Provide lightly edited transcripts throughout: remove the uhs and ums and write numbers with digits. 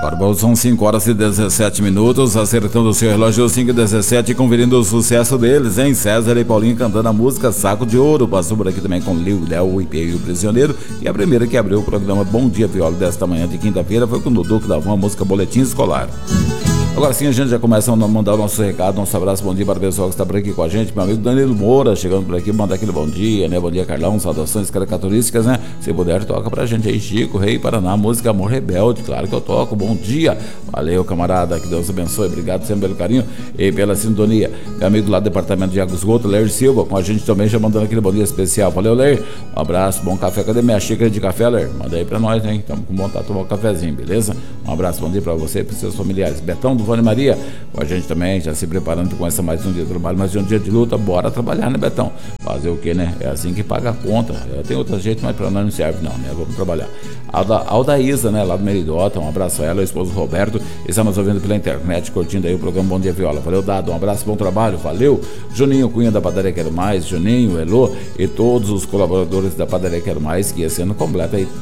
Agora são 5 horas e 17 minutos, acertando o seu relógio 5 e 17, conferindo o sucesso deles, hein? César e Paulinho cantando a música Saco de Ouro. Passou por aqui também com Léo e o Prisioneiro. E a primeira que abriu o programa Bom Dia Viola desta manhã de quinta-feira foi com o Dudu, que dava uma música Boletim Escolar. Agora sim, a gente já começa a mandar o nosso recado, nosso abraço, bom dia para o pessoal que está por aqui com a gente. Meu amigo Danilo Moura chegando por aqui, mandar aquele bom dia, né? Bom dia, Carlão, saudações caricaturísticas, né? Se puder, toca pra gente aí, Chico, Rei Paraná, música Amor Rebelde, claro que eu toco, bom dia. Valeu, camarada, que Deus abençoe, obrigado sempre pelo carinho e pela sintonia. Meu amigo lá do departamento de Água Esgoto, Ler Silva, com a gente também, já mandando aquele bom dia especial. Valeu, Ler, um abraço, bom café, cadê minha xícara de café, Ler? Manda aí pra nós, hein? Estamos com vontade de tomar um cafezinho, beleza? Um abraço, bom dia pra você e pros seus familiares. Betão do Vânia Maria, com a gente também, já se preparando para começar mais um dia de trabalho, mais um dia de luta, bora trabalhar, né, Betão? Fazer o que, né? É assim que paga a conta. Tem outro jeito, mas para nós não serve não, né? Vamos trabalhar. Aldaísa, né, lá do Meridota, um abraço a ela, o esposo Roberto, estamos ouvindo pela internet, curtindo aí o programa Bom Dia Viola. Valeu, Dado, um abraço, bom trabalho, valeu. Juninho Cunha da Padaria Quero Mais, Juninho, Elô e todos os colaboradores da Padaria Quero Mais, que esse ano completa aí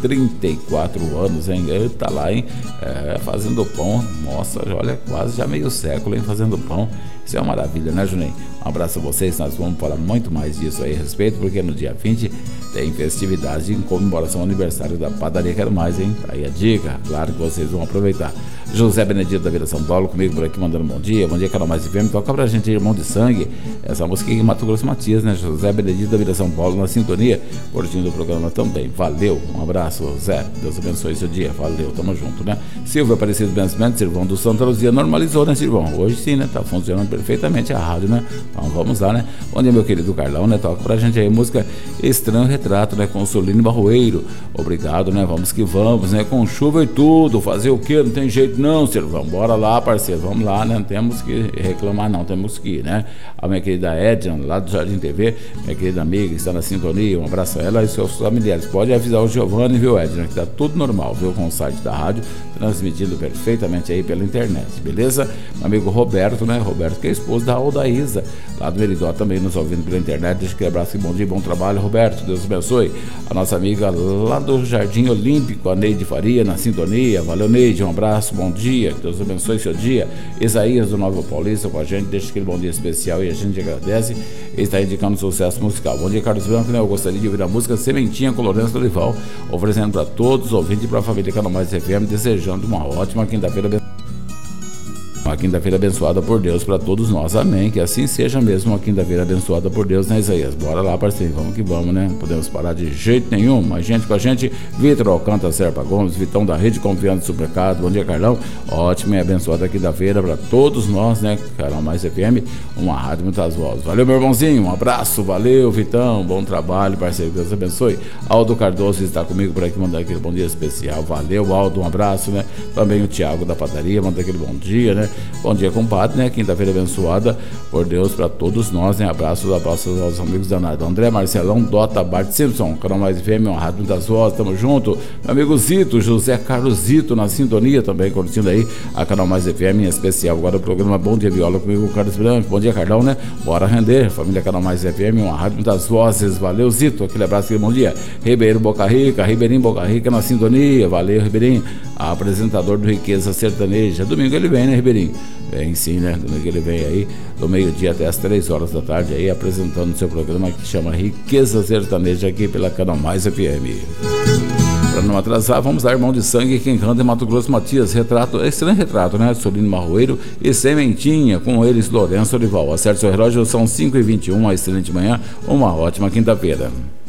34 anos, hein? Tá lá, hein? Fazendo pão, nossa, olha, quase já meio século, hein? Fazendo pão. Isso é uma maravilha, né, Juninho? Um abraço a vocês, nós vamos falar muito mais disso aí a respeito, porque no dia 20 tem festividade em comemoração ao aniversário da Padaria Quero Mais, hein? Aí a dica, claro que vocês vão aproveitar. José Benedito da Vila São Paulo, comigo por aqui, mandando bom dia, Canal Mais FM, toca pra gente Irmão de Sangue, essa música aqui em Mato Grosso Matias, né? José Benedito da Vila São Paulo na sintonia, curtindo o programa também, valeu, um abraço, Zé, Deus abençoe seu dia, valeu, tamo junto, né? Silvio Aparecido Benzimento, Silvão do Santa Luzia, normalizou, né, Silvão? Hoje sim, né? Tá funcionando perfeitamente a rádio, né? Então vamos lá, né? Bom dia, meu querido Carlão, né? Toca pra gente aí música Estranho Retrato, né? Com Solino Barroeiro, obrigado, né? Vamos que vamos, né? Com chuva e tudo, fazer o quê? Não tem jeito não, Silvão, bora lá, parceiro, vamos lá, né? Não temos que reclamar não, temos que ir, né? A minha querida Edna, lá do Jardim TV, minha querida amiga, está na sintonia, um abraço a ela e seus familiares. Pode avisar o Giovanni, viu, Edna, que tá tudo normal, viu? Com o site da rádio, transmitindo perfeitamente aí pela internet, beleza? Meu amigo Roberto, né? Roberto, que é esposo da Aldaísa, lá do Meridó, também nos ouvindo pela internet. Deixa que abraço e bom dia, bom trabalho, Roberto, Deus abençoe. A nossa amiga lá do Jardim Olímpico, a Neide Faria, na sintonia, valeu, Neide, um abraço, bom dia, Deus abençoe seu dia. Isaías do Nova Paulista com a gente, deixa aquele bom dia especial e a gente agradece. Ele está indicando sucesso musical. Bom dia, Carlos Branco, né? Eu gostaria de ouvir a música Sementinha com Lourenço Dorival, oferecendo para todos os ouvintes e para a família Canal Mais FM, desejando uma ótima quinta-feira. Uma quinta-feira abençoada por Deus para todos nós, amém, que assim seja mesmo uma quinta-feira abençoada por Deus, né, Isaías? Bora lá, parceiro, vamos que vamos, né? Não podemos parar de jeito nenhum, mas gente com a gente, Vitor Alcântara, Serpa Gomes, Vitão da Rede Confiança do Supermercado, bom dia, Carlão, ótima e abençoada quinta-feira para todos nós, né, Canal Mais FM, uma rádio muitas vozes. Valeu, meu irmãozinho, um abraço, valeu, Vitão, bom trabalho, parceiro, Deus abençoe. Aldo Cardoso está comigo por aqui, mandando aquele bom dia especial, valeu, Aldo, um abraço, né? Também o Thiago da Padaria, manda aquele bom dia, né? Bom dia, compadre, né? Quinta-feira abençoada por Deus para todos nós, né? Abraços aos amigos da Nada. André Marcelão, Dota, Bart Simpson, Canal Mais FM, uma rádio das vozes, tamo junto. Meu amigo Zito, José Carlos Zito, na sintonia também, curtindo aí a Canal Mais FM, em especial. Agora o programa Bom Dia Viola comigo, Carlos Branco. Bom dia, Carlão, né? Bora render, família Canal Mais FM, uma rádio das vozes. Valeu, Zito, aquele abraço, aquele bom dia. Ribeiro Boca Rica, Ribeirinho Boca Rica na sintonia. Valeu, Ribeirinho, apresentador do Riqueza Sertaneja. Domingo ele vem, né, Ribeirinho? Vem sim, né? Domingo ele vem aí, do meio-dia até as 3 horas da tarde, aí apresentando o seu programa que chama Riqueza Sertaneja aqui pela Canal Mais FM. Para não atrasar, vamos lá, Irmão de Sangue, quem canta é Mato Grosso Matias, retrato, excelente retrato, né? Solino Marroeiro e Sementinha, com eles Lourenço Dorival. Acerte seu relógio, são 5h21, uma excelente manhã, uma ótima quinta-feira.